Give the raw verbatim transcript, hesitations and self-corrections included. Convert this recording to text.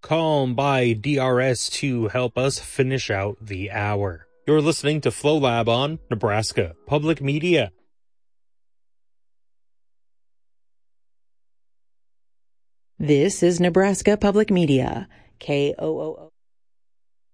Calm by D R S to help us finish out the hour. You're listening to Flow Lab on Nebraska Public Media. This is Nebraska Public Media, K O O O.